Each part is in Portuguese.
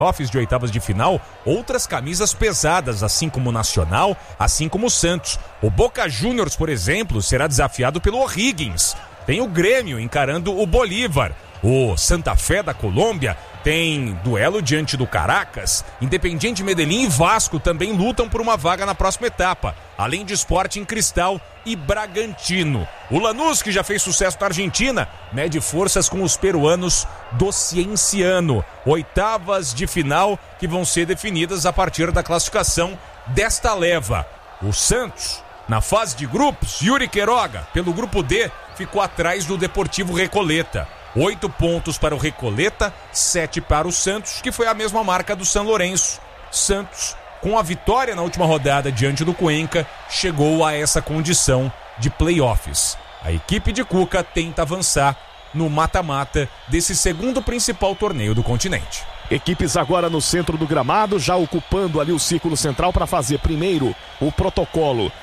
de oitavas de final, outras camisas pesadas, assim como o Nacional, assim como o Santos. O Boca Juniors, por exemplo, será desafiado pelo O'Higgins. Tem o Grêmio encarando o Bolívar. O Santa Fé da Colômbia tem duelo diante do Caracas. Independiente Medellín e Vasco também lutam por uma vaga na próxima etapa, além de Sporting Cristal e Bragantino. O Lanús, que já fez sucesso na Argentina, mede forças com os peruanos do Cienciano. Oitavas de final que vão ser definidas a partir da classificação desta leva. O Santos, na fase de grupos, Yuri Queiroga, pelo grupo D, ficou atrás do Deportivo Recoleta. 8 pontos para o Recoleta, 7 para o Santos, que foi a mesma marca do São Lourenço. Santos, com a vitória na última rodada diante do Cuenca, chegou a essa condição de playoffs. A equipe de Cuca tenta avançar no mata-mata desse segundo principal torneio do continente. Equipes agora no centro do gramado, já ocupando ali o círculo central para fazer primeiro o protocolo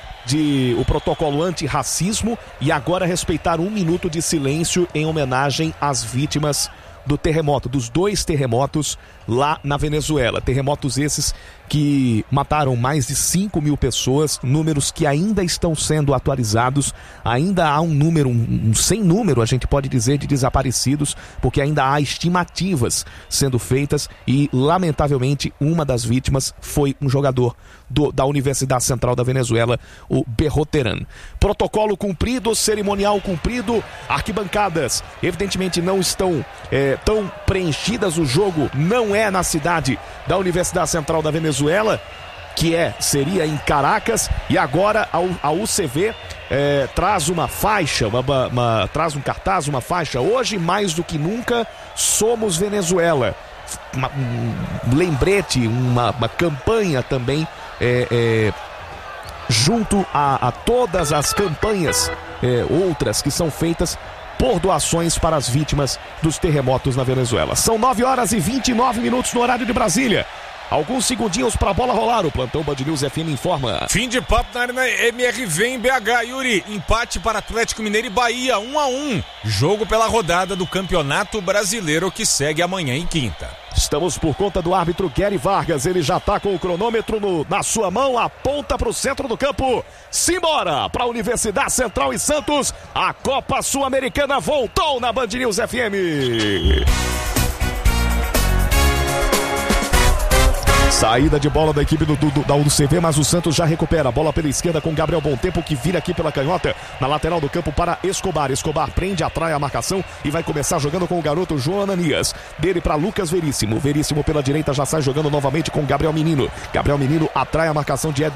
anti-racismo e agora respeitar 1 minuto de silêncio em homenagem às vítimas do terremoto, dos 2 terremotos lá na Venezuela. Terremotos esses que mataram mais de 5 mil pessoas, números que ainda estão sendo atualizados. Ainda há um número, sem número, a gente pode dizer, de desaparecidos, porque ainda há estimativas sendo feitas e, lamentavelmente, uma das vítimas foi um jogador da Universidade Central da Venezuela, o Berroteran. Protocolo cumprido, cerimonial cumprido, arquibancadas evidentemente não estão tão preenchidas, o jogo não é na cidade da Universidade Central da Venezuela, que seria em Caracas, e agora a UCV traz uma faixa, traz um cartaz, uma faixa: hoje mais do que nunca somos Venezuela. Um lembrete, uma campanha também junto a todas as campanhas outras que são feitas por doações para as vítimas dos terremotos na Venezuela. São 9h29 no horário de Brasília. Alguns segundinhos para a bola rolar. O plantão Band News FM informa. Fim de papo na Arena MRV em BH, Yuri. Empate para Atlético Mineiro e Bahia, 1-1. Jogo pela rodada do Campeonato Brasileiro que segue amanhã e quinta. Estamos por conta do árbitro Gary Vargas. Ele já está com o cronômetro na sua mão. Aponta para o centro do campo. Simbora para a Universidade Central e Santos. A Copa Sul-Americana voltou na Band News FM. Saída de bola da equipe da UCV, mas o Santos já recupera a bola pela esquerda com Gabriel Bontempo, que vira aqui pela canhota na lateral do campo para Escobar. Escobar prende, atrai a marcação e vai começar jogando com o garoto João Ananias. Dele para Lucas Veríssimo. Veríssimo pela direita já sai jogando novamente com Gabriel Menino. Gabriel Menino atrai a marcação de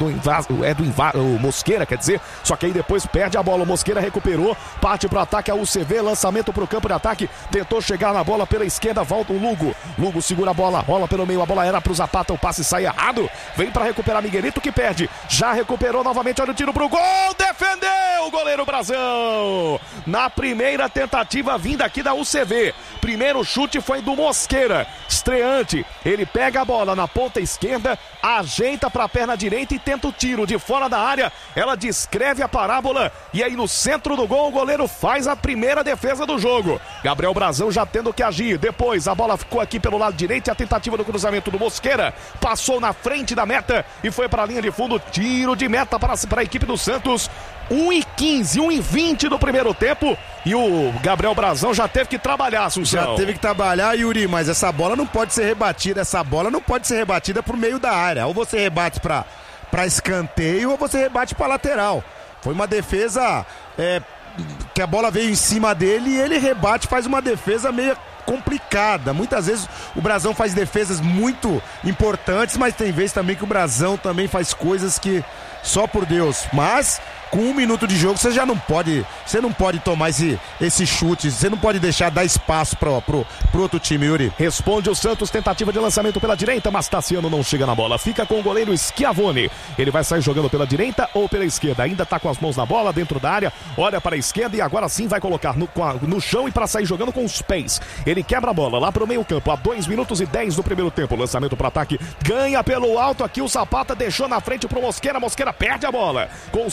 o Mosqueira, quer dizer, só que aí depois perde a bola. O Mosqueira recuperou, parte para o ataque a UCV, lançamento para o campo de ataque, tentou chegar na bola pela esquerda, volta o Lugo. Lugo segura a bola, rola pelo meio, a bola era para o Zapata, o passe sai errado, vem para recuperar Miguelito, que perde, já recuperou novamente, olha o tiro pro gol, defendeu o goleiro Brazão, na primeira tentativa vinda aqui da UCV, primeiro chute foi do Mosqueira, estreante, ele pega a bola na ponta esquerda, ajeita para a perna direita e tenta o tiro de fora da área, ela descreve a parábola, e aí no centro do gol o goleiro faz a primeira defesa do jogo, Gabriel Brazão já tendo que agir, depois a bola ficou aqui pelo lado direito e a tentativa do cruzamento do Mosqueira, passou na frente da meta e foi para a linha de fundo, tiro de meta para a equipe do Santos. 1h15, 1h20 do primeiro tempo e o Gabriel Brazão já teve que trabalhar, Assunção. Já teve que trabalhar, Yuri, mas essa bola não pode ser rebatida pro meio da área, ou você rebate para escanteio ou você rebate para lateral. Foi uma defesa que a bola veio em cima dele e ele rebate, faz uma defesa meio complicada. Muitas vezes o Brazão faz defesas muito importantes, mas tem vezes também que o Brazão também faz coisas que só por Deus. Mas com 1 minuto de jogo, você não pode tomar esse chute, você não pode deixar dar espaço pro outro time, Yuri. Responde o Santos, tentativa de lançamento pela direita, mas Tassiano não chega na bola, fica com o goleiro Schiavone. Ele vai sair jogando pela direita ou pela esquerda, ainda tá com as mãos na bola, dentro da área, olha para a esquerda e agora sim vai colocar no chão e para sair jogando com os pés. Ele quebra a bola lá pro meio campo, a 2 minutos e 10 do primeiro tempo, lançamento para ataque, ganha pelo alto aqui o Zapata, deixou na frente pro Mosqueira, Mosqueira perde a bola, consegue recuperar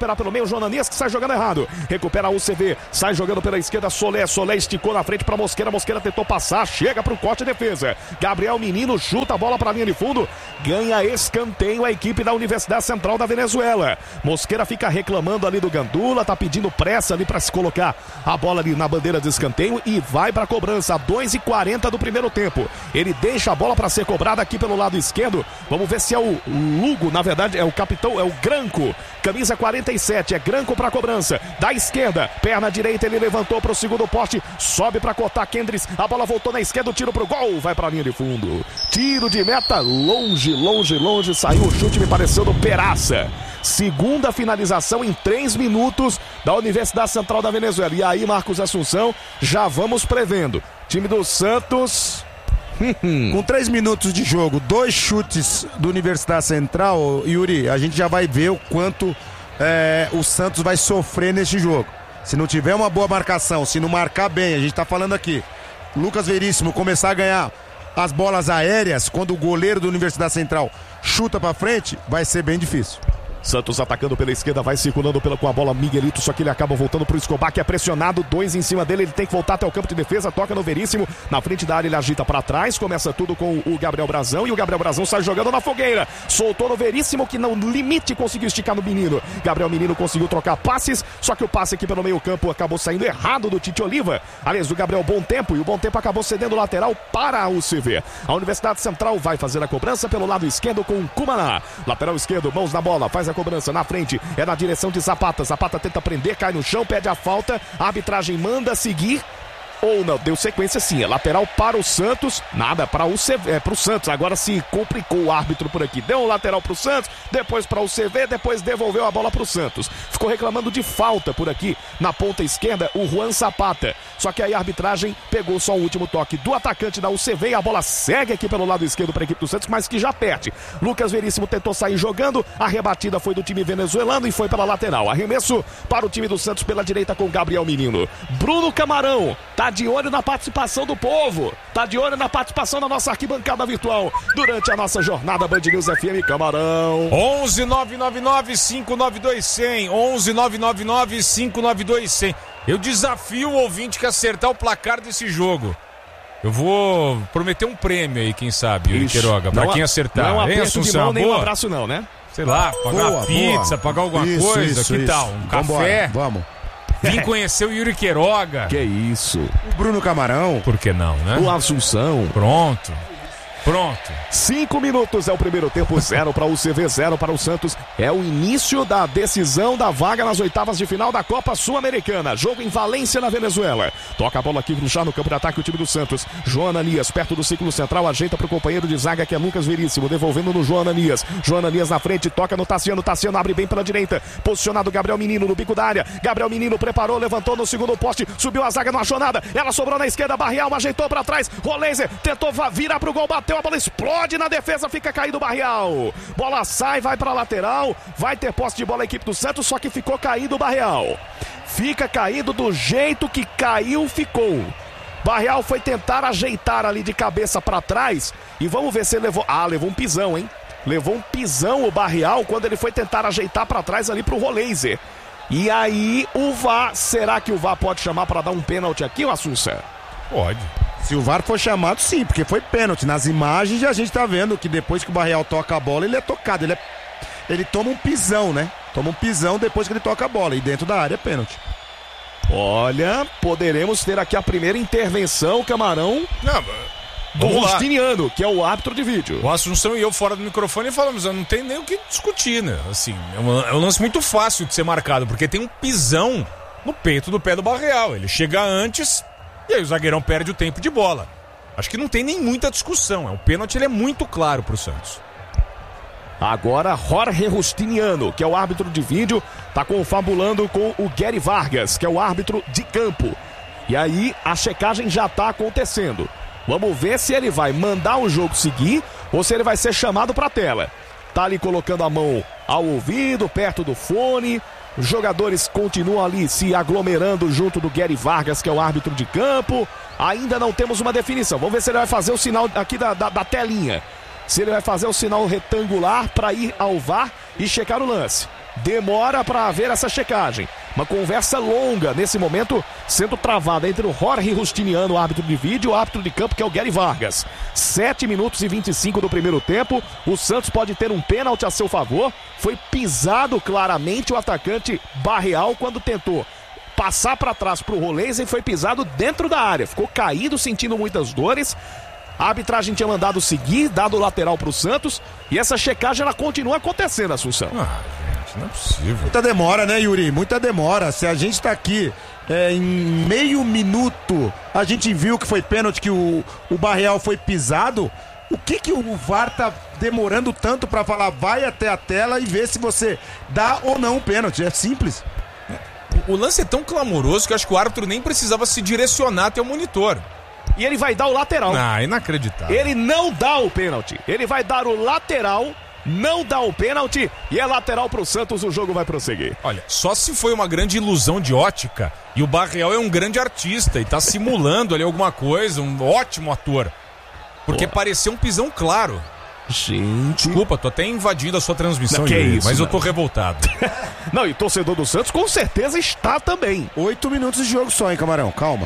recuperar pelo meio, Jonanias que sai jogando errado. Recupera a UCV, sai jogando pela esquerda, Solé esticou na frente para Mosqueira tentou passar, chega pro corte de defesa. Gabriel Menino chuta a bola para a linha de fundo, ganha escanteio a equipe da Universidade Central da Venezuela. Mosqueira fica reclamando ali do Gandula, tá pedindo pressa ali para se colocar a bola ali na bandeira de escanteio e vai para a cobrança, 2:40 do primeiro tempo. Ele deixa a bola para ser cobrada aqui pelo lado esquerdo. Vamos ver se é o Lugo, na verdade é o capitão, é o Granco, camisa 47, é Granco para a cobrança, da esquerda, perna direita, ele levantou para o segundo poste, sobe para cortar Kendricks, a bola voltou na esquerda, o tiro pro gol, vai para a linha de fundo, tiro de meta, longe, saiu o chute, me pareceu do Peraça. Segunda finalização em 3 minutos da Universidade Central da Venezuela. E aí, Marcos Assunção, já vamos prevendo. Time do Santos... Com 3 minutos de jogo, 2 chutes do Universidade Central, Yuri, a gente já vai ver o quanto o Santos vai sofrer neste jogo. Se não tiver uma boa marcação, se não marcar bem, a gente tá falando aqui, Lucas Veríssimo começar a ganhar as bolas aéreas, quando o goleiro da Universidade Central chuta pra frente, vai ser bem difícil. Santos atacando pela esquerda, vai circulando com a bola Miguelito, só que ele acaba voltando pro Escobar, que é pressionado, 2 em cima dele, ele tem que voltar até o campo de defesa, toca no Veríssimo, na frente da área ele agita para trás, começa tudo com o Gabriel Brazão, e o Gabriel Brazão sai jogando na fogueira, soltou no Veríssimo, que no limite conseguiu esticar no Menino. Gabriel Menino conseguiu trocar passes, só que o passe aqui pelo meio campo acabou saindo errado do Tite Oliva, aliás, do Gabriel Bom Tempo, e o Bom Tempo acabou cedendo lateral para a UCV. A Universidade Central vai fazer a cobrança pelo lado esquerdo com o Cumaná, lateral esquerdo, mãos na bola, faz a cobrança na frente, é na direção de Zapata. Zapata tenta prender, cai no chão, pede a falta, a arbitragem manda seguir. Ou não, deu sequência sim, é lateral para o Santos, nada para o CV, para o Santos, agora se complicou o árbitro por aqui, deu um lateral para o Santos, depois para o CV, depois devolveu a bola para o Santos, ficou reclamando de falta por aqui, na ponta esquerda, o Juan Zapata, só que aí a arbitragem pegou só o último toque do atacante da UCV e a bola segue aqui pelo lado esquerdo para a equipe do Santos, mas que já perde. Lucas Veríssimo tentou sair jogando, a rebatida foi do time venezuelano e foi pela lateral, arremesso para o time do Santos pela direita com Gabriel Menino. Bruno Camarão tá de olho na participação do povo, tá de olho na participação da nossa arquibancada virtual durante a nossa jornada Band News FM Camarão. 11-999-592-100, 11-999-592-100. Eu desafio o ouvinte que acertar o placar desse jogo. Eu vou prometer um prêmio aí, quem sabe, Yuri Queiroga, pra quem acertar. Não é aperto de mão, nem um abraço não, né? Sei lá, pagar boa, pizza, pagar alguma coisa, que tal? Um café? Vamos. Vim conhecer o Yuri Queiroga. Que isso. O Bruno Camarão. Por que não, né? O Assunção. Pronto. 5 minutos é o primeiro tempo, 0 para o UCV, 0 para o Santos. É o início da decisão da vaga nas oitavas de final da Copa Sul-Americana. Jogo em Valência, na Venezuela. Toca a bola aqui já no campo de ataque o time do Santos. João Ananias, perto do círculo central, ajeita para o companheiro de zaga que é Lucas Veríssimo, devolvendo no João Ananias. João Ananias na frente, toca no Tassiano. Tassiano abre bem pela direita. Posicionado Gabriel Menino no bico da área. Gabriel Menino preparou, levantou no segundo poste, subiu a zaga, não achou nada. Ela sobrou na esquerda, Barrial ajeitou para trás. Rolenzer tentou virar para o gol, bateu, a bola explode na defesa, fica caído o Barrial. Bola sai, vai para a lateral, vai ter posse de bola a equipe do Santos, só que ficou caído o Barrial. Fica caído do jeito que caiu, ficou. Barrial foi tentar ajeitar ali de cabeça para trás e vamos ver se ele levou... levou um pisão, hein? Levou um pisão o Barrial quando ele foi tentar ajeitar para trás ali pro Rolenzer. E aí o VAR, será que o VAR pode chamar para dar um pênalti aqui, o Assunção? Pode. Se o VAR for chamado, sim, porque foi pênalti. Nas imagens a gente tá vendo que depois que o Barrial toca a bola, ele é tocado. Ele toma um pisão, né? Toma um pisão depois que ele toca a bola. E dentro da área é pênalti. Olha, poderemos ter aqui a primeira intervenção, Camarão, do Rustiniano, que é o árbitro de vídeo. O Assunção e eu fora do microfone falamos, não tem nem o que discutir, né? Assim, é um lance muito fácil de ser marcado, porque tem um pisão no peito do pé do Barrial. Ele chega antes... E aí o zagueirão perde o tempo de bola. Acho que não tem nem muita discussão. O pênalti ele é muito claro pro Santos. Agora Jorge Rustiniano, que é o árbitro de vídeo, tá confabulando com o Gary Vargas, que é o árbitro de campo. E aí a checagem já tá acontecendo. Vamos ver se ele vai mandar o jogo seguir ou se ele vai ser chamado pra tela. Tá ali colocando a mão ao ouvido, perto do fone. Os jogadores continuam ali se aglomerando junto do Gary Vargas, que é o árbitro de campo. Ainda não temos uma definição. Vamos ver se ele vai fazer o sinal aqui da telinha. Se ele vai fazer o sinal retangular para ir ao VAR e checar o lance. demora para haver essa checagem. Uma conversa longa, nesse momento, sendo travada entre o Jorge Justiniano, árbitro de vídeo, e o árbitro de campo, que é o Gary Vargas. 7 minutos e 25 do primeiro tempo. O Santos pode ter um pênalti a seu favor. Foi pisado claramente o atacante Barreal quando tentou passar para trás para o Rolense e foi pisado dentro da área. Ficou caído, sentindo muitas dores. A arbitragem tinha mandado seguir, dado o lateral para o Santos. E essa checagem ela continua acontecendo, Assunção. Gente, não é possível. Muita demora, né, Yuri? Muita demora. Se a gente tá aqui em meio minuto, a gente viu que foi pênalti, que o Barreal foi pisado. O que o VAR tá demorando tanto para falar? Vai até a tela e ver se você dá ou não o pênalti. É simples. O lance é tão clamoroso que eu acho que o árbitro nem precisava se direcionar até o monitor. E ele vai dar o lateral. Inacreditável. Ele não dá o pênalti. Ele vai dar o lateral, não dá o pênalti e é lateral pro Santos, o jogo vai prosseguir. Olha, só se foi uma grande ilusão de ótica e o Barreal é um grande artista e tá simulando ali alguma coisa, um ótimo ator. Porque pareceu um pisão claro. Gente... Desculpa, tô até invadindo a sua transmissão, que Yuri, isso, mas não. eu tô revoltado. Não, e torcedor do Santos com certeza está também. 8 minutos de jogo só, hein, Camarão? Calma.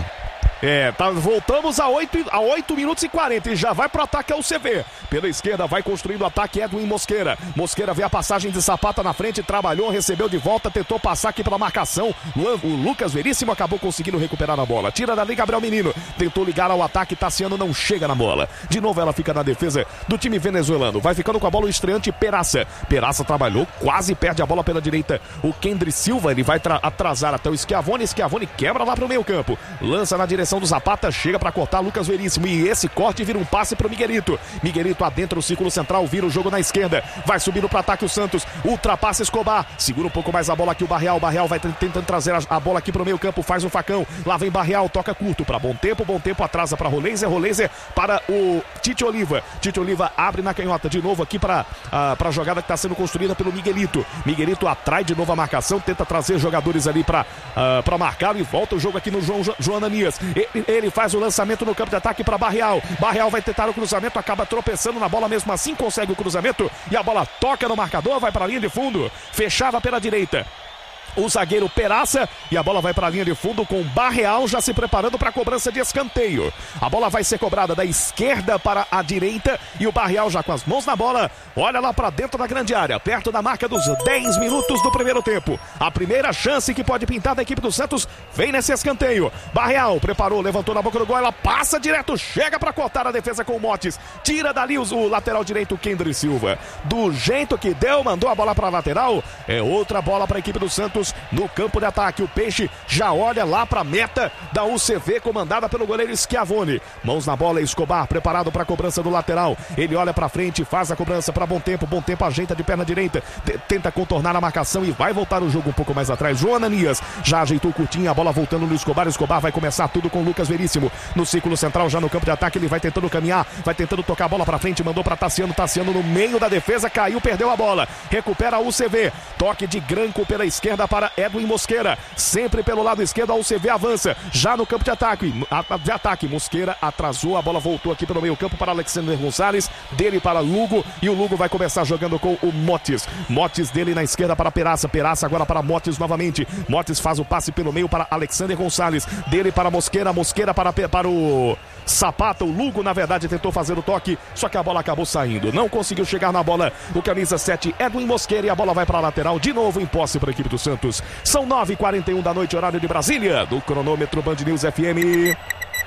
Voltamos a 8 minutos e 40 e já vai pro ataque ao CV. Pela esquerda vai construindo o ataque Edwin Mosqueira. Mosqueira vê a passagem de Zapata na frente, trabalhou, recebeu de volta, tentou passar aqui pela marcação. O Lucas Veríssimo acabou conseguindo recuperar a bola. Tira dali Gabriel Menino, tentou ligar ao ataque, Tassiano não chega na bola. De novo ela fica na defesa do time venezuelano. Vai ficando com a bola o estreante Peraça. Peraça trabalhou, quase perde a bola pela direita. O Kendry Silva, ele vai atrasar até o Schiavone. Schiavone quebra lá pro meio campo. Lança na direção do Zapata, chega para cortar Lucas Veríssimo e esse corte vira um passe pro Miguelito. Miguelito adentra o círculo central, vira o jogo na esquerda, vai subindo para ataque o Santos, ultrapassa Escobar, segura um pouco mais a bola aqui o Barreal vai tentando trazer a bola aqui pro meio campo, faz um facão, lá vem Barreal, toca curto para Bom Tempo atrasa para Rolense para o Tite Oliva abre na canhota, de novo aqui para a jogada que está sendo construída pelo Miguelito atrai de novo a marcação, tenta trazer jogadores ali para marcar e volta o jogo aqui no João Ananias. Ele faz o lançamento no campo de ataque para Barreal vai tentar o cruzamento, acaba tropeçando na bola, mesmo assim consegue o cruzamento e a bola toca no marcador, vai para a linha de fundo, fechava pela direita o zagueiro Peraça e a bola vai para a linha de fundo com Barreal já se preparando para a cobrança de escanteio. A bola vai ser cobrada da esquerda para a direita e o Barreal já com as mãos na bola, olha lá para dentro da grande área, perto da marca dos 10 minutos do primeiro tempo. A primeira chance que pode pintar da equipe do Santos vem nesse escanteio. Barreal preparou, levantou na boca do gol, ela passa direto, chega para cortar a defesa com o Motes, tira dali o lateral direito Kendry Silva. Do jeito que deu, mandou a bola para a lateral, é outra bola para a equipe do Santos no campo de ataque. O Peixe já olha lá para a meta da UCV comandada pelo goleiro Schiavone. Mãos na bola, Escobar preparado para a cobrança do lateral. Ele olha para frente, faz a cobrança para Bom Tempo ajeita de perna direita, tenta contornar a marcação e vai voltar o jogo um pouco mais atrás. João Ananias já ajeitou curtinho, a bola voltando no Escobar vai começar tudo com Lucas Veríssimo no círculo central, já no campo de ataque. Ele vai tentando caminhar, vai tentando tocar a bola para frente, mandou para Tassiano no meio da defesa, caiu, perdeu a bola, recupera a UCV, toque de Granco pela esquerda para Edwin Mosqueira, sempre pelo lado esquerdo. A UCV avança, já no campo de ataque, Mosqueira atrasou, a bola voltou aqui pelo meio campo para Alexander Gonçalves, dele para Lugo, e o Lugo vai começar jogando com o Motes dele na esquerda para Peraça agora para Motes novamente, Motes faz o passe pelo meio para Alexander Gonçalves, dele para Mosqueira para o Zapata. O Lugo na verdade tentou fazer o toque, só que a bola acabou saindo, não conseguiu chegar na bola o camisa 7 Edwin Mosqueira, e a bola vai para a lateral, de novo em posse para a equipe do Santos. São 9h41 da noite, horário de Brasília, do cronômetro Band News FM.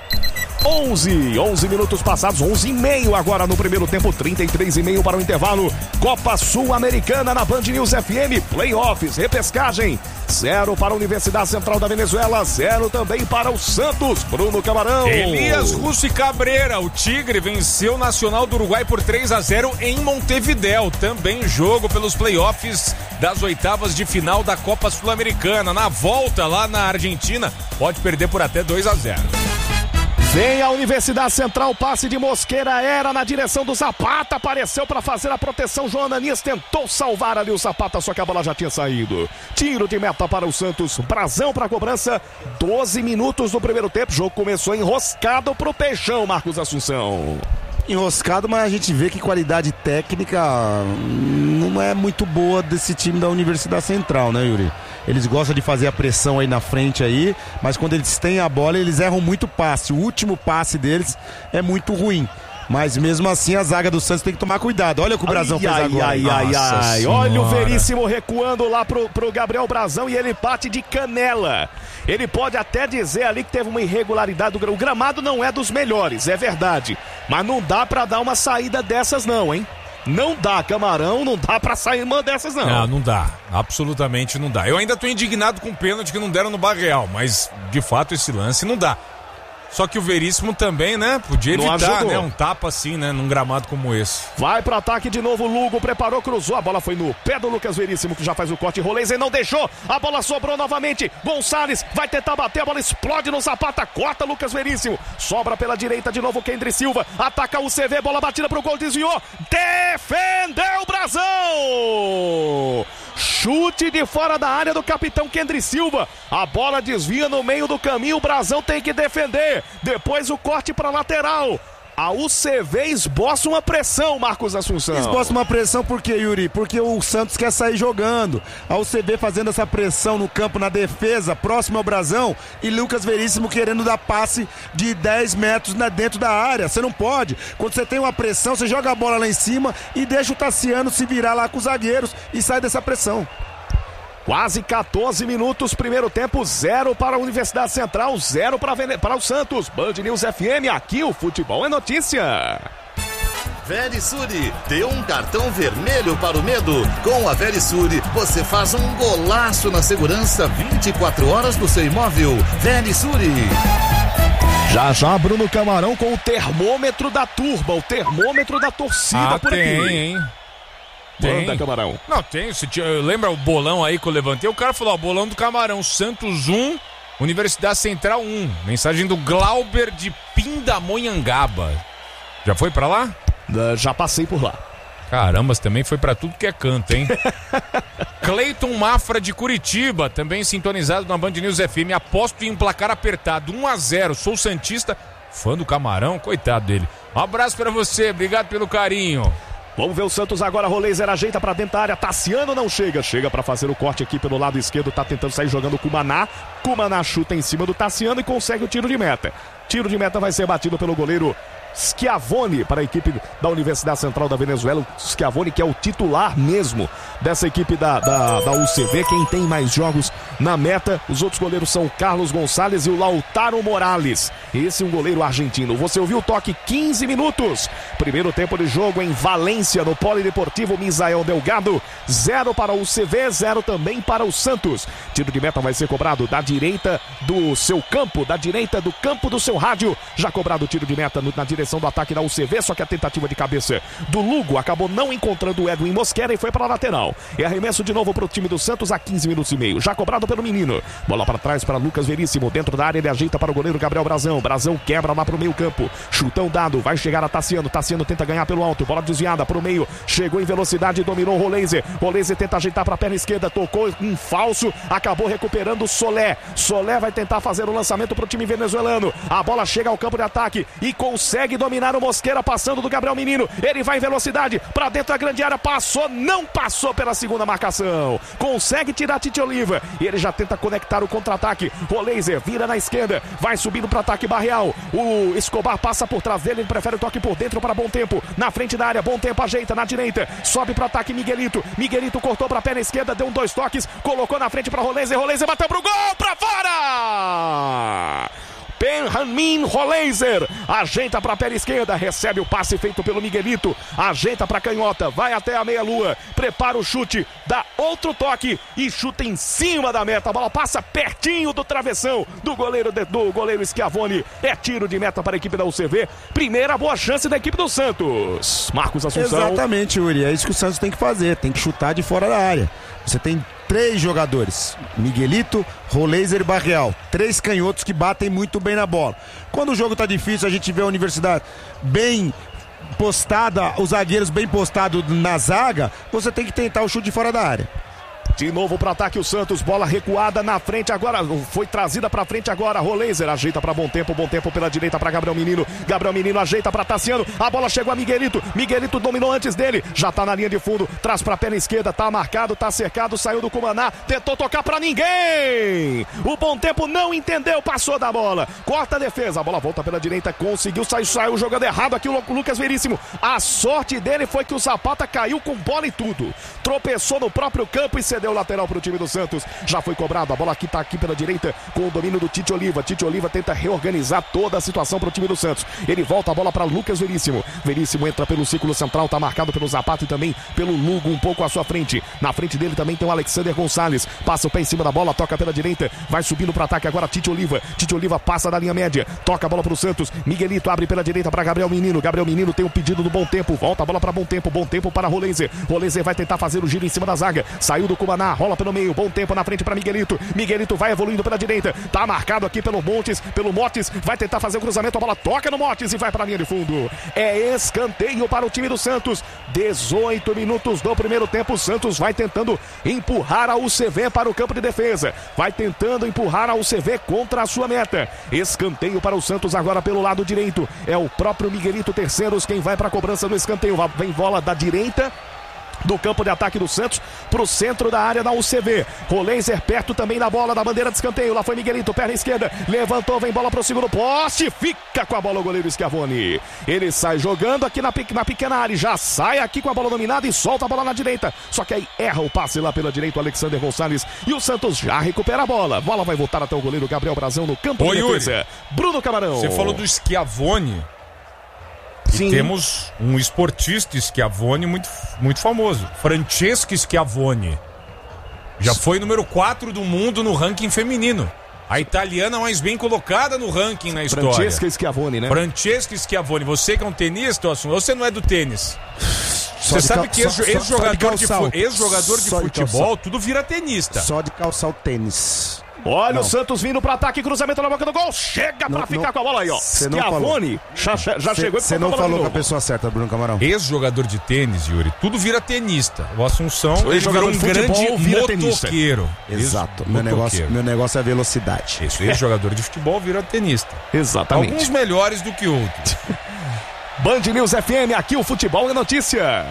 11 minutos passados, 11h30 agora no primeiro tempo, 33h30 para o intervalo. Copa Sul-Americana na Band News FM, playoffs, repescagem, 0 para a Universidade Central da Venezuela, 0 também para o Santos. Bruno Camarão. Elias Russo e Cabreira, o Tigre venceu o Nacional do Uruguai por 3-0 em Montevidéu, também jogo pelos playoffs das oitavas de final da Copa Sul-Americana. Na volta lá na Argentina, pode perder por até 2-0. Vem a Universidade Central, passe de Mosqueira, era na direção do Zapata, apareceu para fazer a proteção, João Ananias tentou salvar ali o Zapata, só que a bola já tinha saído. Tiro de meta para o Santos, Brazão para a cobrança, 12 minutos do primeiro tempo, o jogo começou enroscado pro Peixão, Marcos Assunção. enroscado, mas a gente vê que qualidade técnica não é muito boa desse time da Universidade Central, né, Yuri? Eles gostam de fazer a pressão aí na frente aí, mas quando eles têm a bola, eles erram muito passe. O último passe deles é muito ruim. Mas mesmo assim a zaga do Santos tem que tomar cuidado. Olha o que o Brazão fez agora. Olha o Veríssimo recuando lá pro Gabriel Brazão e ele bate de canela. Ele pode até dizer ali que teve uma irregularidade. O gramado não é dos melhores, é verdade. Mas não dá pra dar uma saída dessas não, hein? Não dá, Camarão, não dá pra sair uma dessas não. Não dá, absolutamente não dá. Eu ainda tô indignado com o pênalti que não deram no Barreal, mas de fato esse lance não dá. Só que o Veríssimo também, né? Podia evitar, né? Um tapa assim, né? Num gramado como esse. Vai pro ataque de novo, Lugo preparou, cruzou. A bola foi no pé do Lucas Veríssimo, que já faz o corte. Rolês e não deixou. A bola sobrou novamente. Gonçalves vai tentar bater. A bola explode no Zapata. Corta Lucas Veríssimo. Sobra pela direita de novo. Kendry Silva. Ataca o CV. Bola batida pro gol. Desviou. Defendeu o Brazão. Chute de fora da área do capitão Kendry Silva. A bola desvia no meio do caminho. O Brazão tem que defender. Depois o corte para lateral. A UCV esboça uma pressão, Marcos Assunção. Esboça uma pressão por quê, Yuri? Porque o Santos quer sair jogando. A UCV fazendo essa pressão no campo, na defesa, próximo ao Brazão, e Lucas Veríssimo querendo dar passe de 10 metros dentro da área. Você não pode. Quando você tem uma pressão, você joga a bola lá em cima e deixa o Tassiano se virar lá com os zagueiros e sai dessa pressão. Quase 14 minutos, primeiro tempo, 0 para a Universidade Central, 0 para o Santos. Band News FM, aqui o futebol é notícia. Verisure, dê um cartão vermelho para o medo. Com a Verisure, você faz um golaço na segurança 24 horas do seu imóvel. Verisure. Já Bruno Camarão com o termômetro da turba, o termômetro da torcida por aqui. Tem, hein? Manda, Camarão. Não, tem. Lembra o bolão aí que eu levantei? O cara falou, bolão do Camarão, Santos 1, Universidade Central 1. Mensagem do Glauber de Pindamonhangaba. Já foi pra lá? Já passei por lá. Caramba, também foi pra tudo que é canto, hein? Cleiton Mafra de Curitiba, também sintonizado na Band News FM. Aposto em placar apertado, 1-0. Sou santista, fã do Camarão, coitado dele. Um abraço pra você, obrigado pelo carinho. Vamos ver o Santos agora, Rolêzer ajeita pra dentro da área, Tassiano não chega pra fazer o corte aqui pelo lado esquerdo, tá tentando sair jogando o Cumaná chuta em cima do Tassiano e consegue o tiro de meta. Tiro de meta vai ser batido pelo goleiro Schiavone para a equipe da Universidade Central da Venezuela. Schiavone que é o titular mesmo dessa equipe da UCV, quem tem mais jogos na meta. Os outros goleiros são o Carlos Gonçalves e o Lautaro Morales. Esse é um goleiro argentino. Você ouviu o toque, 15 minutos. Primeiro tempo de jogo em Valência, no Polideportivo Misael Delgado. 0 para o UCV, 0 também para o Santos. Tiro de meta vai ser cobrado da direita do seu campo, da direita do campo do seu rádio. Já cobrado o tiro de meta na direção do ataque da UCV, só que a tentativa de cabeça do Lugo acabou não encontrando o Edwin Mosquera e foi para a lateral. É arremesso de novo para o time do Santos a 15 minutos e meio. Já cobrado pelo menino. Bola para trás para Lucas Veríssimo. Dentro da área ele ajeita para o goleiro Gabriel Brazão. Brazão quebra lá para o meio campo. Chutão dado. Vai chegar a Tassiano. Tassiano tenta ganhar pelo alto. Bola desviada para o meio. Chegou em velocidade e dominou o Rolêzer. Rolêzer tenta ajeitar para a perna esquerda. Tocou em falso. Acabou recuperando o Solé. Solé vai tentar fazer o lançamento para o time venezuelano. A bola chega ao campo de ataque e consegue dominar o Mosquera, passando do Gabriel Menino. Ele vai em velocidade para dentro da grande área. Passou, não passou pela segunda marcação. Consegue tirar Tite Oliva. E ele já tenta conectar o contra-ataque. Rolêzer vira na esquerda. Vai subindo para ataque Barreal. O Escobar passa por trás dele. Ele prefere o toque por dentro para Bom Tempo. Na frente da área, Bom Tempo ajeita na direita. Sobe para ataque Miguelito. Miguelito cortou para a perna esquerda. Deu 2 toques. Colocou na frente para Rolêzer. Rolêzer bateu pro gol. Para fora! Benjamin Rolêzer ajeita para a perna esquerda, recebe o passe feito pelo Miguelito, ajeita para a canhota, vai até a meia-lua, prepara o chute, dá outro toque e chuta em cima da meta. A bola passa pertinho do travessão do goleiro Schiavone. É tiro de meta para a equipe da UCV. Primeira boa chance da equipe do Santos. Marcos Assunção. Exatamente, Yuri. É isso que o Santos tem que fazer. Tem que chutar de fora da área. Você tem 3 jogadores, Miguelito, Rolêzer e Barreal. 3 canhotos que batem muito bem na bola. Quando o jogo tá difícil, a gente vê a Universidade bem postada, os zagueiros bem postados na zaga, você tem que tentar o chute de fora da área. De novo para ataque o Santos, bola recuada na frente agora, foi trazida para frente agora, Roleiser ajeita para bom tempo pela direita para Gabriel Menino ajeita para Tassiano, a bola chegou a Miguelito dominou antes dele, já tá na linha de fundo, traz para a perna esquerda, tá marcado, tá cercado, saiu do Cumaná, tentou tocar para ninguém, o bom tempo não entendeu, passou da bola, corta a defesa, a bola volta pela direita, conseguiu, saiu jogando errado aqui o Lucas Veríssimo, a sorte dele foi que o Zapata caiu com bola e tudo, tropeçou no próprio campo e cedeu o lateral para o time do Santos, já foi cobrado, a bola aqui tá aqui pela direita com o domínio do Tite Oliva tenta reorganizar toda a situação para o time do Santos, ele volta a bola para Lucas Veríssimo entra pelo círculo central, tá marcado pelo Zapata e também pelo Lugo um pouco à sua frente, na frente dele também tem o Alexander Gonçalves, passa o pé em cima da bola, toca pela direita, vai subindo para ataque agora Tite Oliva passa da linha média, toca a bola para o Santos, Miguelito abre pela direita para Gabriel Menino tem um pedido do bom tempo, volta a bola para bom tempo para Roleiser vai tentar fazer o giro em cima da zaga, saiu do Cumaná, rola pelo meio, bom tempo na frente para Miguelito vai evoluindo pela direita, tá marcado aqui pelo Motes, vai tentar fazer o cruzamento, a bola toca no Motes e vai para a linha de fundo, é escanteio para o time do Santos, 18 minutos do primeiro tempo, o Santos vai tentando empurrar a UCV para o campo de defesa, vai tentando empurrar a UCV contra a sua meta, escanteio para o Santos agora pelo lado direito, é o próprio Miguelito Terceiros quem vai para a cobrança do escanteio, vem bola da direita do campo de ataque do Santos pro centro da área da UCV, Roleiser perto também da bola da bandeira de escanteio, lá foi Miguelito, perna esquerda, levantou, vem bola pro segundo poste, fica com a bola o goleiro Schiavoni, ele sai jogando aqui na pequena área, já sai aqui com a bola dominada e solta a bola na direita, só que aí erra o passe lá pela direita o Alexander Gonçalves e o Santos já recupera a bola vai voltar até o goleiro Gabriel Brazão no campo de defesa. Yuri, Bruno Camarão, você falou do Schiavoni. Sim. E temos um esportista Schiavoni muito famoso, Francesco Schiavoni. Já foi número 4 do mundo no ranking feminino. A italiana mais bem colocada no ranking na história. Francesca Schiavoni, né? Francesca Schiavoni. Você que é um tenista, ou você não é do tênis? Você sabe que ex-jogador de futebol, tudo vira tenista. Só de calçar o tênis. Olha o Santos vindo para ataque, cruzamento na boca do gol, chega para ficar com a bola aí, ó. Schiavoni já chegou e você não falou com a pessoa certa, Bruno Camarão. Ex-jogador de tênis, Yuri, tudo vira tenista. O Assunção virou um grande motoqueiro. Exato, meu negócio é velocidade. Isso, ex-jogador de futebol vira tenista. Exatamente. Alguns melhores do que outros. Band News FM, aqui o futebol é notícia.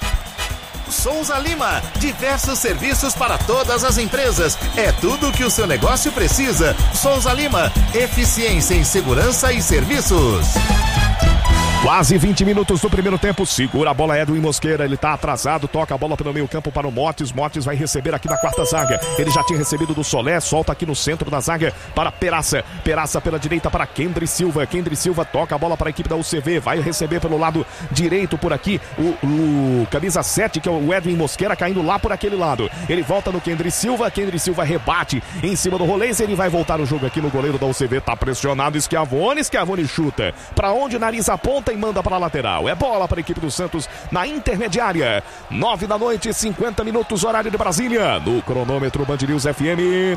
Souza Lima, diversos serviços para todas as empresas. É tudo o que o seu negócio precisa. Souza Lima, eficiência em segurança e serviços. Quase 20 minutos do primeiro tempo, segura a bola Edwin Mosqueira, ele tá atrasado, toca a bola pelo meio campo para o Motes vai receber aqui na quarta zaga, ele já tinha recebido do Solé, solta aqui no centro da zaga para Peraça pela direita para Kendry Silva toca a bola para a equipe da UCV, vai receber pelo lado direito por aqui, o camisa 7 que é o Edwin Mosqueira caindo lá por aquele lado, ele volta no Kendry Silva rebate em cima do Roleiser, ele vai voltar o jogo aqui no goleiro da UCV, tá pressionado, Schiavoni chuta, para onde o nariz aponta e manda para a lateral, é bola para a equipe do Santos na intermediária, 9 da noite, 50 minutos, horário de Brasília, no cronômetro Band News FM.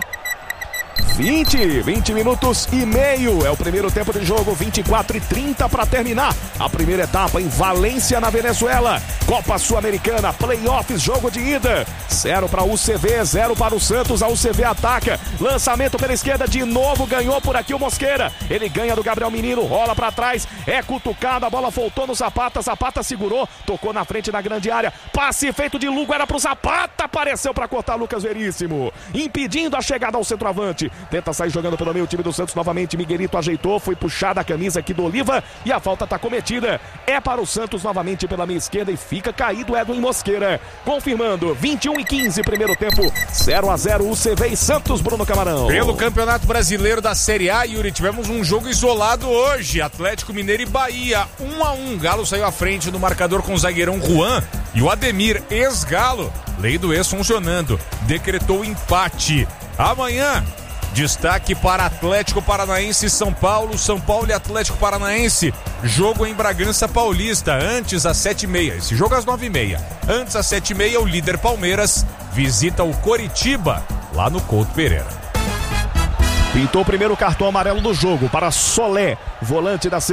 20 minutos e meio é o primeiro tempo de jogo, 24:30 para terminar a primeira etapa em Valência, na Venezuela, Copa Sul-Americana, playoffs, jogo de ida, 0 para a UCV, 0 para o Santos, a UCV ataca, lançamento pela esquerda, de novo ganhou por aqui o Mosqueira, ele ganha do Gabriel Menino, rola para trás, é cutucado, a bola voltou no Zapata segurou, tocou na frente da grande área, passe feito de Lugo, era pro Zapata, apareceu para cortar Lucas Veríssimo, impedindo a chegada ao centroavante, tenta sair jogando pelo meio, o time do Santos novamente, Miguelito ajeitou, foi puxada a camisa aqui do Oliva e a falta está cometida, é para o Santos novamente pela meia esquerda e fica caído Edwin Mosqueira, confirmando, 21:15, primeiro tempo, 0-0 UCV e Santos, Bruno Camarão. Pelo Campeonato Brasileiro da Série A, Yuri, tivemos um jogo isolado hoje, Atlético Mineiro e Bahia, 1-1, Galo saiu à frente no marcador com o zagueirão Juan e o Ademir, ex-Galo, lei do ex funcionando, decretou empate. Amanhã, destaque para Atlético Paranaense e São Paulo e Atlético Paranaense, jogo em Bragança Paulista, antes às 7h30, esse jogo às 9h30, antes às 7h30 o líder Palmeiras visita o Coritiba, lá no Couto Pereira. Pintou o primeiro cartão amarelo do jogo para Solé, volante da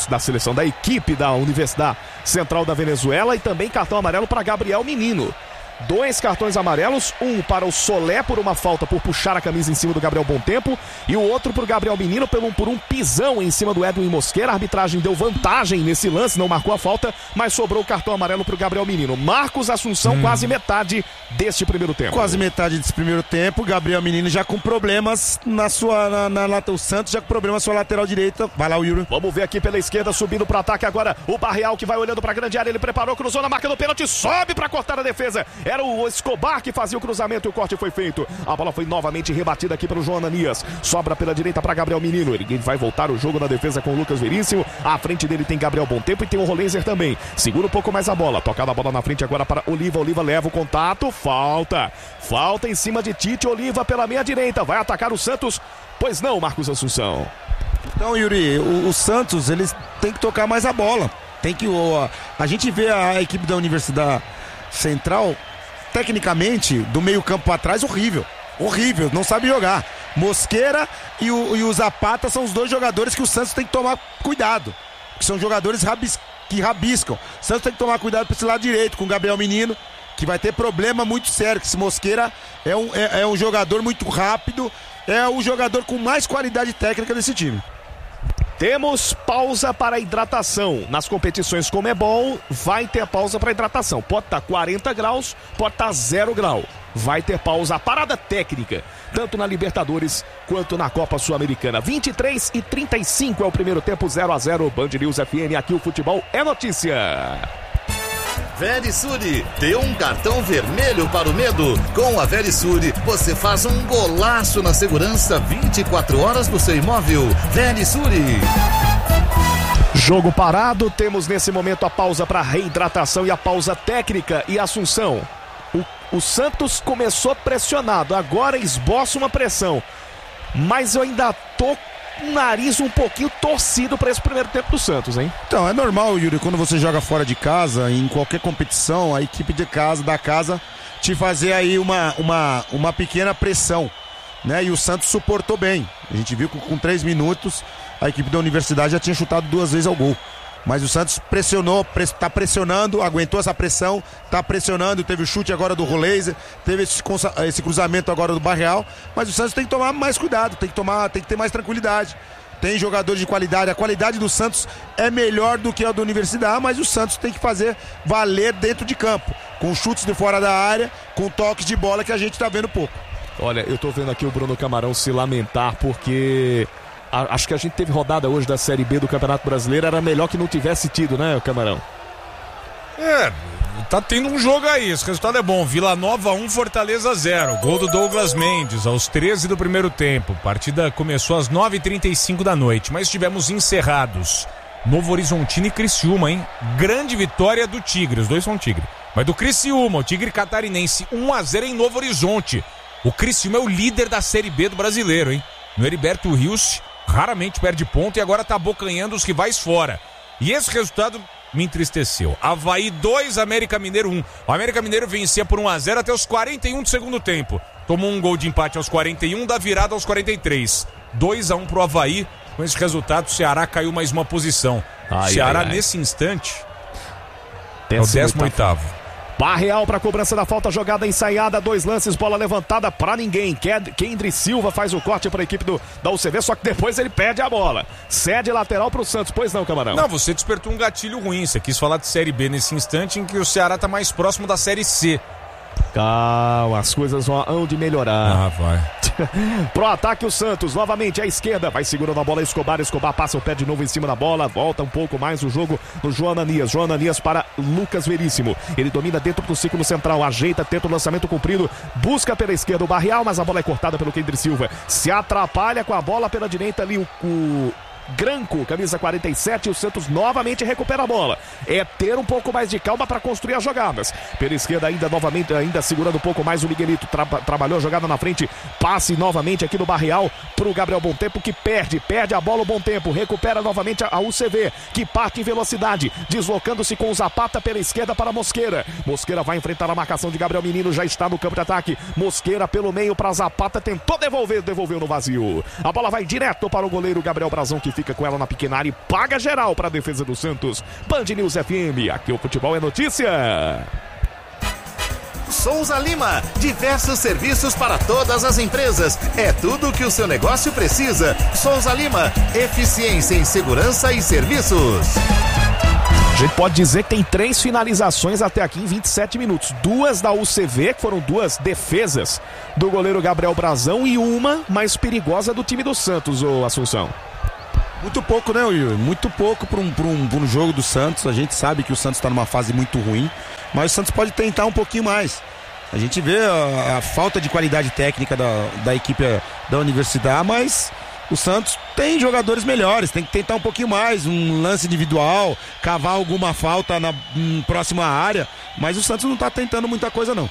equipe da Universidade Central da Venezuela, e também cartão amarelo para Gabriel Menino. 2 cartões amarelos, um para o Solé por uma falta por puxar a camisa em cima do Gabriel Bontempo e o outro para o Gabriel Menino por um pisão em cima do Edwin Mosquera. A arbitragem deu vantagem nesse lance, não marcou a falta, mas sobrou o cartão amarelo para o Gabriel Menino. Marcos Assunção, quase metade deste primeiro tempo. Quase metade desse primeiro tempo, Gabriel Menino já com problemas o Santos já com problemas na sua lateral direita. Vai lá o Yuri. Vamos ver aqui pela esquerda, subindo para ataque agora o Barreal, que vai olhando para a grande área, ele preparou, cruzou na marca do pênalti, sobe para cortar a defesa. Era o Escobar que fazia o cruzamento e o corte foi feito. A bola foi novamente rebatida aqui pelo João Ananias. Sobra pela direita para Gabriel Menino. Ele vai voltar o jogo na defesa com o Lucas Veríssimo. À frente dele tem Gabriel Bontempo e tem o Rolenzer também. Segura um pouco mais a bola. Tocada a bola na frente agora para Oliva. Oliva leva o contato. Falta em cima de Tite. Oliva pela meia direita. Vai atacar o Santos. Pois não, Marcos Assunção. Então, Yuri, o Santos, eles têm que tocar mais a bola. A gente vê a equipe da Universidade Central, tecnicamente, do meio campo para trás, horrível, não sabe jogar. Mosquera e o Zapata são os 2 jogadores que o Santos tem que tomar cuidado, que são jogadores que rabiscam. O Santos tem que tomar cuidado para esse lado direito, com o Gabriel Menino, que vai ter problema muito sério, que esse Mosquera é um jogador muito rápido, é o jogador com mais qualidade técnica desse time. Temos pausa para hidratação. Nas competições Comebol, vai ter pausa para hidratação. Pode estar 40 graus, pode estar 0 grau. Vai ter pausa. A parada técnica, tanto na Libertadores quanto na Copa Sul-Americana. 23:35 é o primeiro tempo, 0-0. Band News FM, aqui o futebol é notícia. Verisure, dê um cartão vermelho para o medo. Com a Verisure, você faz um golaço na segurança 24 horas do seu imóvel. Verisure. Jogo parado, temos nesse momento a pausa para reidratação e a pausa técnica. E Assunção, o Santos começou pressionado, agora esboça uma pressão. Mas eu ainda tô um nariz um pouquinho torcido para esse primeiro tempo do Santos, hein? Então, é normal, Yuri, quando você joga fora de casa, em qualquer competição, a equipe da casa te fazer aí uma pequena pressão, né? E o Santos suportou bem. A gente viu que com 3 minutos a equipe da Universidade já tinha chutado 2 vezes ao gol. Mas o Santos pressionou, tá pressionando, aguentou essa pressão, tá pressionando, teve o chute agora do Rolenzer, teve esse cruzamento agora do Barreal, mas o Santos tem que tomar mais cuidado, tem que ter mais tranquilidade. Tem jogadores de qualidade, a qualidade do Santos é melhor do que a da Universidade, mas o Santos tem que fazer valer dentro de campo, com chutes de fora da área, com toques de bola que a gente tá vendo pouco. Olha, eu tô vendo aqui o Bruno Camarão se lamentar porque acho que a gente teve rodada hoje da Série B do Campeonato Brasileiro, era melhor que não tivesse tido, né, Camarão? Tá tendo um jogo aí, esse resultado é bom. Vila Nova 1, Fortaleza 0. Gol do Douglas Mendes aos 13 do primeiro tempo. A partida começou às 9h35 da noite, mas tivemos encerrados Novo Horizontino e Criciúma, hein? Grande vitória do Tigre, os dois são Tigre. Mas do Criciúma, o Tigre catarinense, 1-0 em Novo Horizonte. O Criciúma é o líder da Série B do Brasileiro, hein? No Heriberto Rios, raramente perde ponto e agora tá abocanhando os rivais fora. E esse resultado me entristeceu. Avaí 2, América Mineiro 1. O América Mineiro vencia por 1-0 até os 41 do segundo tempo. Tomou um gol de empate aos 41, da virada aos 43. 2-1 pro Avaí. Com esse resultado, o Ceará caiu mais uma posição. Ceará, nesse instante, é o 18º. Barreal para cobrança da falta, jogada ensaiada, 2 lances, bola levantada para ninguém. Kendry Silva faz o corte para a equipe da UCV, só que depois ele perde a bola. Cede lateral para o Santos, pois não, Camarão? Não, você despertou um gatilho ruim. Você quis falar de Série B nesse instante em que o Ceará está mais próximo da Série C. Calma, as coisas vão de melhorar. Vai. Pro ataque o Santos, novamente à esquerda, vai segurando a bola Escobar passa o pé de novo em cima da bola, volta um pouco mais o jogo no João Ananias para Lucas Veríssimo, ele domina dentro do círculo central, ajeita, tenta o lançamento comprido, busca pela esquerda o Barreal, mas a bola é cortada pelo Kendry Silva, se atrapalha com a bola pela direita ali o Granco, camisa 47, o Santos novamente recupera a bola. É ter um pouco mais de calma para construir as jogadas. Pela esquerda ainda segurando um pouco mais o Miguelito, trabalhou a jogada na frente, passe novamente aqui no Barreal pro Gabriel Bontempo, que perde a bola o Bontempo, recupera novamente a UCV, que parte em velocidade, deslocando-se com o Zapata pela esquerda para Mosquera vai enfrentar a marcação de Gabriel Menino, já está no campo de ataque, Mosquera pelo meio para Zapata, tentou devolveu no vazio, a bola vai direto para o goleiro Gabriel Brazão, que fica com ela na pequena área e paga geral para a defesa do Santos. Band News FM, aqui o futebol é notícia. Souza Lima, diversos serviços para todas as empresas. É tudo o que o seu negócio precisa. Souza Lima, eficiência em segurança e serviços. A gente pode dizer que tem 3 finalizações até aqui em 27 minutos. 2 da UCV, que foram 2 defesas do goleiro Gabriel Brazão, e uma mais perigosa do time do Santos, ô Assunção. Muito pouco, né, Will? Muito pouco para um jogo do Santos. A gente sabe que o Santos está numa fase muito ruim, mas o Santos pode tentar um pouquinho mais. A gente vê a falta de qualidade técnica da equipe da Universidade, mas o Santos tem jogadores melhores, tem que tentar um pouquinho mais, um lance individual, cavar alguma falta na próxima área, mas o Santos não está tentando muita coisa, não.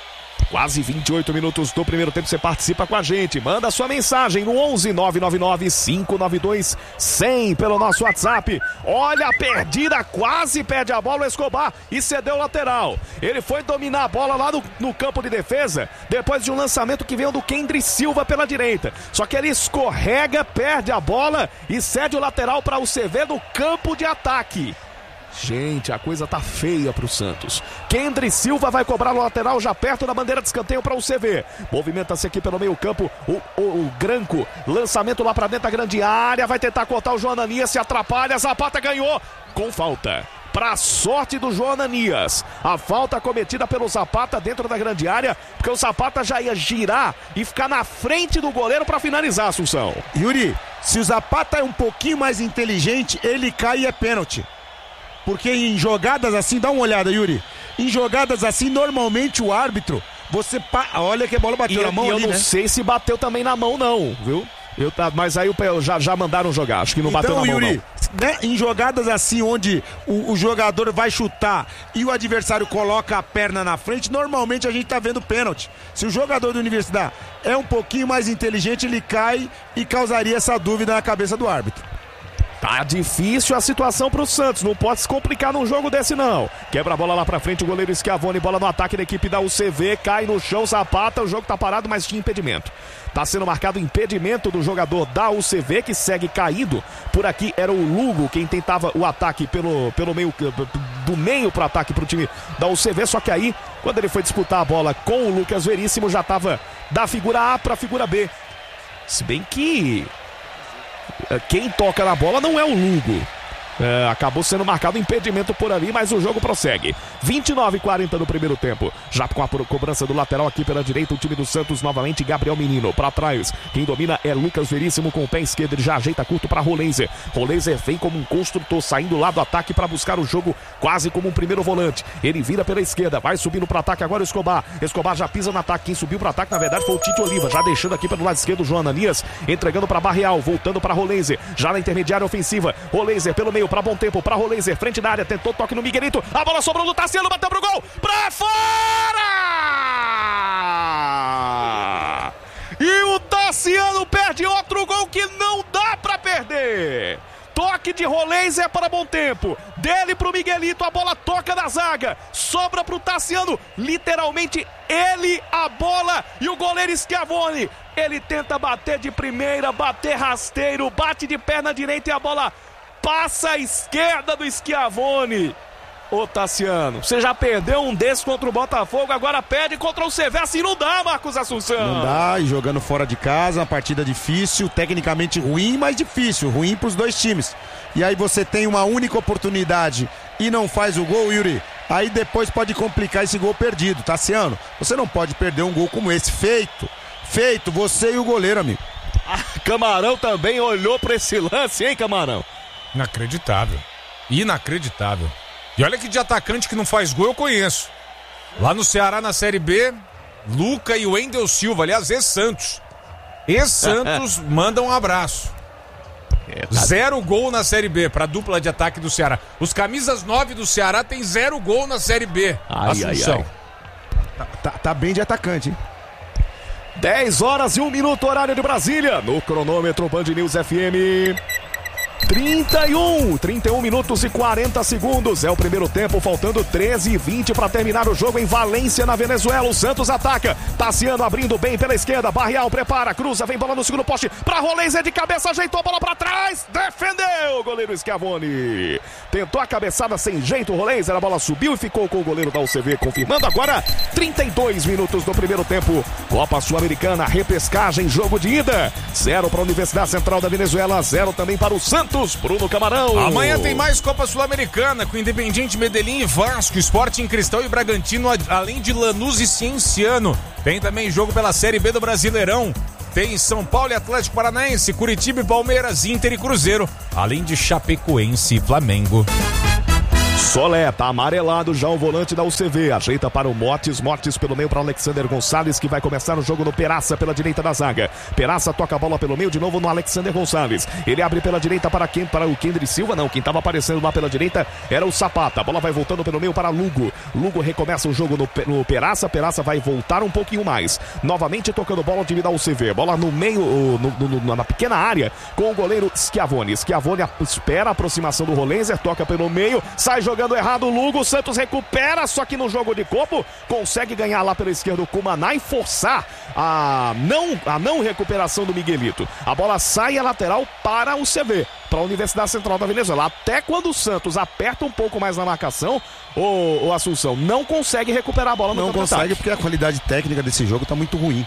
Quase 28 minutos do primeiro tempo, você participa com a gente, manda sua mensagem no 11 999 592 100 pelo nosso WhatsApp. Olha a perdida, quase perde a bola o Escobar e cedeu o lateral. Ele foi dominar a bola lá no campo de defesa, depois de um lançamento que veio do Kendry Silva pela direita. Só que ele escorrega, perde a bola e cede o lateral para o CV no campo de ataque. Gente, a coisa tá feia pro Santos. Kendry Silva vai cobrar no lateral já perto da bandeira de escanteio para o CV. Movimenta-se aqui pelo meio campo o Granco. Lançamento lá pra dentro da grande área. Vai tentar cortar o João Ananias, se atrapalha. Zapata ganhou com falta. Pra sorte do João Ananias. A falta cometida pelo Zapata dentro da grande área, porque o Zapata já ia girar e ficar na frente do goleiro pra finalizar, Assunção. Yuri, se o Zapata é um pouquinho mais inteligente, ele cai e é pênalti. Porque em jogadas assim, dá uma olhada, Yuri. Em jogadas assim, normalmente o árbitro, olha que a bola bateu na mão ali, né? Eu não sei se bateu também na mão, não, viu? Mas aí já mandaram jogar, acho que não bateu na mão, Yuri, não. Né, em jogadas assim, onde o jogador vai chutar e o adversário coloca a perna na frente, normalmente a gente tá vendo pênalti. Se o jogador da Universidade é um pouquinho mais inteligente, ele cai e causaria essa dúvida na cabeça do árbitro. Tá difícil a situação pro Santos, não pode se complicar num jogo desse não. Quebra a bola lá pra frente, o goleiro Schiavone, bola no ataque da equipe da UCV, cai no chão, Zapata, o jogo tá parado, mas tinha impedimento. Tá sendo marcado impedimento do jogador da UCV, que segue caído. Por aqui era o Lugo quem tentava o ataque pelo meio, do meio pro ataque pro time da UCV, só que aí, quando ele foi disputar a bola com o Lucas Veríssimo, já tava da figura A pra figura B. Se bem que quem toca na bola não é o Lugo. Acabou sendo marcado impedimento por ali, mas o jogo prossegue. 29:40 no primeiro tempo. Já com a cobrança do lateral aqui pela direita, o time do Santos novamente, Gabriel Menino para trás. Quem domina é Lucas Veríssimo com o pé esquerdo, ele já ajeita curto para Rolenzer. Rolenzer vem como um construtor, saindo lá do ataque para buscar o jogo quase como um primeiro volante. Ele vira pela esquerda, vai subindo para ataque agora o Escobar. Escobar já pisa no ataque. Quem subiu para ataque na verdade foi o Tite Oliva, já deixando aqui pelo lado esquerdo o João Ananias, entregando para Barreal, voltando para Rolenzer, já na intermediária ofensiva. Rolenzer pelo meio para Bom Tempo, para Rolenzer, frente da área, tentou toque no Miguelito, a bola sobrou no Tassiano, bateu pro gol, pra fora! E o Tassiano perde outro gol que não dá pra perder. Toque de Rolenzer para Bom Tempo, dele pro Miguelito, a bola toca na zaga, sobra pro Tassiano, literalmente ele, a bola e o goleiro Schiavone. Ele tenta bater de primeira, bater rasteiro, bate de perna direita e a bola passa à esquerda do Schiavone. Ô Tassiano, você já perdeu um desses contra o Botafogo, agora perde contra o CV, assim não dá, Marcos Assunção. Não dá, e jogando fora de casa, uma partida difícil, tecnicamente ruim, mas difícil, ruim pros dois times. E aí você tem uma única oportunidade e não faz o gol, Yuri, aí depois pode complicar esse gol perdido. Tassiano, você não pode perder um gol como esse, feito, você e o goleiro, amigo. Camarão também olhou pra esse lance, hein, Camarão? Inacreditável. E olha que de atacante que não faz gol eu conheço. Lá no Ceará, na Série B, Luca e o Wendel Silva, aliás, ex-Santos. Ex-Santos mandam um abraço. 0 gol na Série B pra dupla de ataque do Ceará. Os camisas 9 do Ceará tem 0 gol na Série B. Assunção. Tá bem de atacante, hein? 10 horas e 1 minuto, horário de Brasília. No cronômetro Band News FM. 31 minutos e 40 segundos. É o primeiro tempo, faltando 13:20 para terminar o jogo em Valência, na Venezuela. O Santos ataca. Tassiano abrindo bem pela esquerda. Barreal prepara, cruza, vem bola no segundo poste para Rolência de cabeça, ajeitou a bola para trás, defendeu o goleiro Schiavoni. Tentou a cabeçada sem jeito o Rolência, a bola subiu e ficou com o goleiro da UCV, confirmando agora 32 minutos do primeiro tempo. Copa Sul-Americana, repescagem, jogo de ida. 0 para a Universidade Central da Venezuela, 0 também para o Santos. Bruno Camarão. Amanhã tem mais Copa Sul-Americana com Independiente Medellín e Vasco, Sporting Cristal e Bragantino, além de Lanús e Cienciano. Tem também jogo pela Série B do Brasileirão. Tem São Paulo e Atlético Paranaense, Curitiba e Palmeiras, Inter e Cruzeiro, além de Chapecoense e Flamengo. Solé, tá amarelado já o volante da UCV, ajeita para o Motes pelo meio para Alexander Gonçalves, que vai começar o jogo no Peraça pela direita da zaga. Peraça toca a bola pelo meio de novo no Alexander Gonçalves, ele abre pela direita para o Kendry Silva, não, quem estava aparecendo lá pela direita era o Zapata, a bola vai voltando pelo meio para Lugo recomeça o jogo no Peraça vai voltar um pouquinho mais, novamente tocando bola de vida da UCV, bola no meio, na pequena área, com o goleiro Schiavoni espera a aproximação do Rolenzer, toca pelo meio, sai jogando errado o Lugo, o Santos recupera, só que no jogo de corpo consegue ganhar lá pela esquerda o Cumaná e forçar a não recuperação do Miguelito. A bola sai a lateral para o CV, para a Universidade Central da Venezuela. Até quando o Santos aperta um pouco mais na marcação, o Assunção não consegue recuperar a bola no contra-ataque. Não consegue porque a qualidade técnica desse jogo está muito ruim.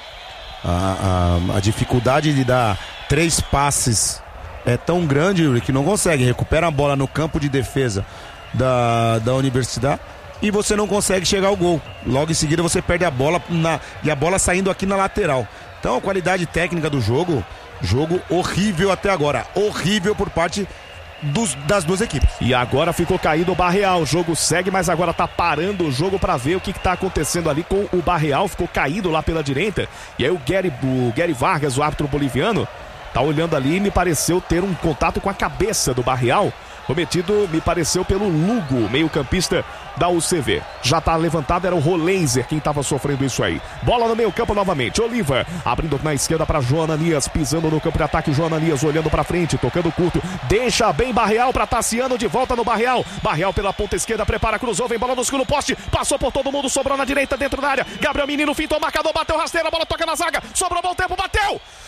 A dificuldade de dar 3 passes é tão grande, Yuri, que não consegue. Recupera a bola no campo de defesa da Universidade e você não consegue chegar ao gol. Logo em seguida você perde a bola e a bola saindo aqui na lateral. Então a qualidade técnica do jogo horrível até agora. Horrível por parte das duas equipes. E agora ficou caído o Barreal. O jogo segue, mas agora tá parando o jogo para ver o que tá acontecendo ali com o Barreal. Ficou caído lá pela direita. E aí o Gary Vargas, o árbitro boliviano, tá olhando ali e me pareceu ter um contato com a cabeça do Barreal. Cometido, me pareceu, pelo Lugo, meio-campista da UCV. Já tá levantado, era o Rolenzer quem tava sofrendo isso aí. Bola no meio-campo novamente. Oliva abrindo na esquerda para Joananias, pisando no campo de ataque. Joananias olhando para frente, tocando curto. Deixa bem Barreal para Tassiano, de volta no Barreal. Barreal pela ponta esquerda, prepara, cruzou, vem bola no segundo poste. Passou por todo mundo, sobrou na direita, dentro da área. Gabriel Menino fintou o marcador, bateu rasteira, a bola toca na zaga. Sobrou bom tempo, bateu!